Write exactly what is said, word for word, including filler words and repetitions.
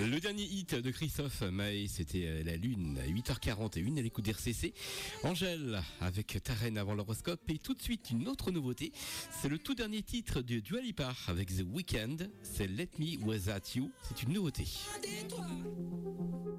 Le dernier hit de Christophe Maé, c'était La Lune à huit heures quarante et une à l'écoute d'R C C. Angèle avec Ta Reine avant l'horoscope. Et tout de suite, une autre nouveauté. C'est le tout dernier titre de Dua Lipa avec The Weeknd. C'est Let Me Without You. C'est une nouveauté. Dis-toi.